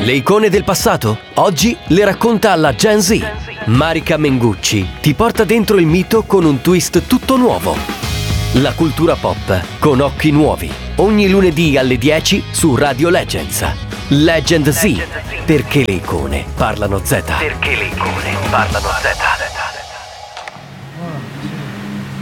Le icone del passato? Oggi le racconta alla Gen Z. Marica Mengucci ti porta dentro il mito con un twist tutto nuovo. La cultura pop con occhi nuovi. Ogni lunedì alle 10 su Radio Legends. Legend Z. Perché le icone parlano Z. Perché le icone parlano Z.